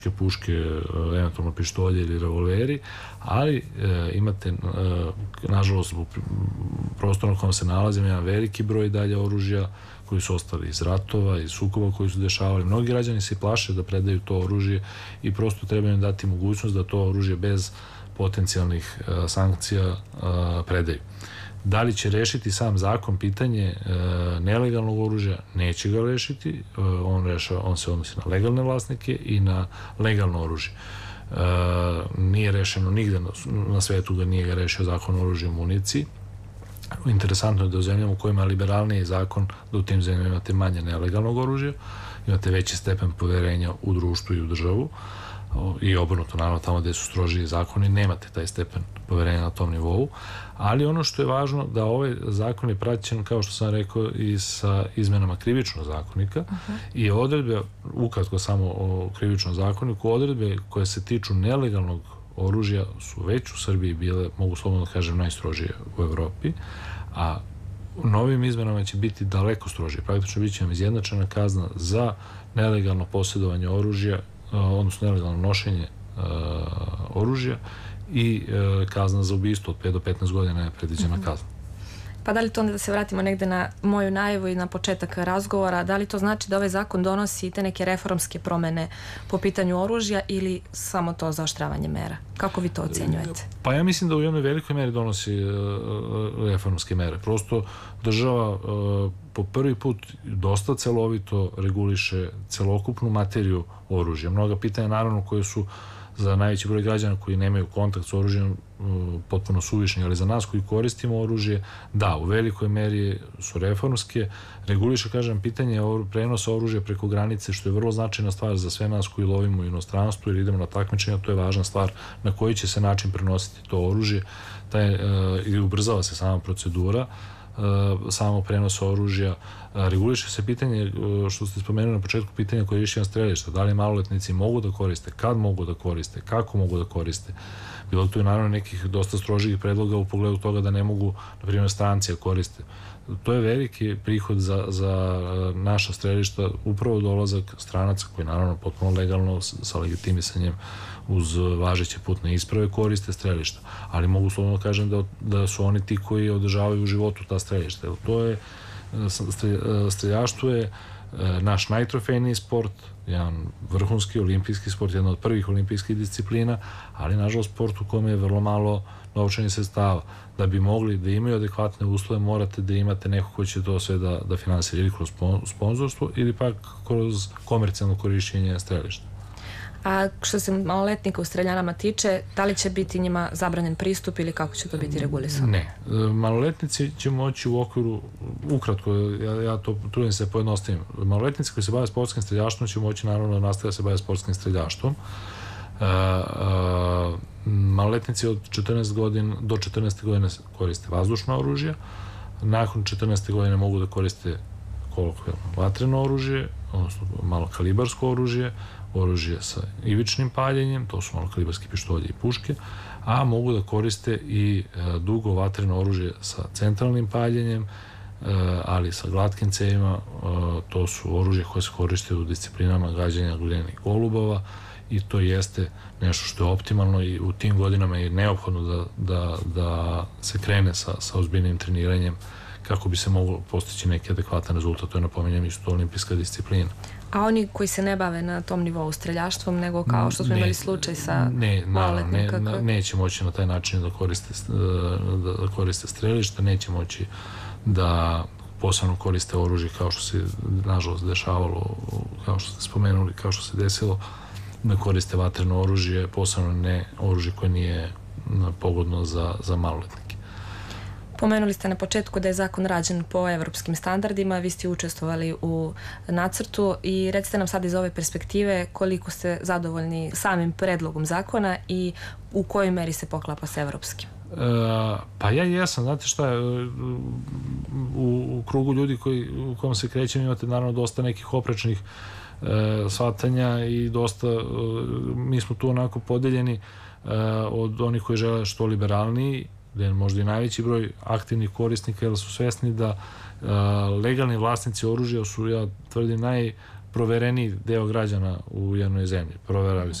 puške, eventualno pištolje ili revolveri, ali imate, nažalost, u prostoru na kojem se nalazimo, jedan veliki broj dalje oružja koji su ostali iz ratova, iz sukoba koji su dešavali. Mnogi građani se plaše da predaju to oružje i prosto treba im dati mogućnost da to oružje bez potencijalnih sankcija predaju. Da li će rešiti sam zakon pitanje nelegalnog oružja? Neće ga rešiti. On se odnosi na legalne vlasnike i na legalno oružje. Nije rešeno nigde na svetu, nije ga rešio zakon o oružju i municiji. Interesantno je da u zemljama u kojima je liberalniji zakon, da u tim zemljama imate manje nelegalnog oružja, imate veći stepen poverenja u društvu i u državu, i obrnuto, naravno, tamo gde su strožiji zakoni nemate taj stepen poverenja na tom nivou, ali ono što je važno da ovaj zakon je praćen, kao što sam rekao, i sa izmenama krivičnog zakonika i odredbe, ukratko samo o krivičnom zakoniku, odredbe koje se tiču nelegalnog oružja su već u Srbiji bile, mogu slobodno da kažem, najstrožije u Evropi, a novim izmenama će biti daleko strožije. Praktično bit će vam izjednačena kazna za nelegalno posjedovanje oružja, odnosno nelegalno nošenje oružja i kazna za ubistvo od 5 do 15 godina je predviđena kazna. Pa da li to onda, da se vratimo negde na moju najavu i na početak razgovora, da li to znači da ovaj zakon donosi te neke reformske promene po pitanju oružja ili samo to zaoštravanje mera? Kako vi to ocenjujete? Pa ja mislim da u jednoj velikoj meri donosi reformske mere. Prosto država po prvi put dosta celovito reguliše celokupnu materiju oružja. Mnoga pitanja, naravno, koje su za najveći broj građana koji nemaju kontakt s oružjem potpuno suvišni, ali za nas koji koristimo oružje, da, u velikoj meri su reformske. Reguliše, kažem, pitanje prenosa oružja preko granice, što je vrlo značajna stvar za sve nas koji lovimo u inostranstvu ili idemo na takmičenja, to je važna stvar na koji će se način prenositi to oružje i ubrzava se sama procedura samog prenosa oružja. Reguliše se pitanje, što ste spomenuli na početku, pitanje korišćenja strelišta. Da li maloletnici mogu da koriste, kad mogu da koriste, kako mogu da koriste. Bilo tu je naravno nekih dosta strožih predloga u pogledu toga da ne mogu, na primjer, stranci da koriste. To je veliki prihod za naša strelišta, upravo dolazak stranaca koji naravno potpuno legalno sa legitimisanjem uz važeće putne isprave koriste strelišta, ali mogu slobodno kažem da su oni ti koji održavaju u životu ta strelišta. Streljaštvo je naš najtrofejniji sport, jedan vrhunski olimpijski sport, jedna od prvih olimpijskih disciplina, ali nažalost sport u kome je vrlo malo novčanih sredstava. Da bi mogli da imaju adekvatne uslove, morate da imate neko ko će to sve da finansira ili kroz sponzorstvo ili pak kroz komercijalno korišćenje strelišta. A što se maloletnika u streljanama tiče, da li će biti njima zabranjen pristup ili kako će to biti regulisano? Ne. Maloletnici će moći u okviru, ukratko, ja to trudim se pojednostavim, maloletnici koji se bave sportskim streljaštvom će moći naravno da nastave da se bave sportskim streljaštvom. Maloletnici od 14 godina do 14. godine koriste vazdušno oružje, nakon 14. godine mogu da koriste kolokvijalno vatreno oružje, odnosno malokalibarsko oružje, oružje sa ivičnim paljenjem, to su malokalibarski pištolji i puške, a mogu da koriste i dugo vatreno oružje sa centralnim paljenjem, ali sa glatkim cevima. To su oružje koje se koriste u disciplinama gađanja glinjenih golubova i to jeste nešto što je optimalno i u tim godinama je neophodno da se krene sa ozbiljnim treniranjem kako bi se moglo postići neki adekvatan rezultat. To je, napominjem, isto olimpijska disciplina. A oni koji se ne bave na tom nivou streljaštvom, nego kao što smo imali slučaj sa maloletnika? Neće moći na taj način da koriste strelišta, neće moći da posebno koriste oružje kao što se nažalost dešavalo, kao što ste spomenuli, kao što se desilo, da koriste vatreno oružje, posebno ne oružje koje nije pogodno za maloletnike. Pomenuli ste na početku da je zakon rađen po evropskim standardima, vi ste učestvovali u nacrtu i recite nam sad iz ove perspektive koliko ste zadovoljni samim predlogom zakona i u kojoj meri se poklapa s evropskim? Pa ja jesam, znate šta je, u krugu ljudi u kom se krećem imate naravno dosta nekih oprečnih shvatanja i dosta, mi smo tu onako podeljeni od onih koji žele što liberalniji, gde je možda i najveći broj aktivnih korisnika, jer su svesni da legalni vlasnici oružja su, ja tvrdim, najprovereniji deo građana u jednoj zemlji. Proveravaju se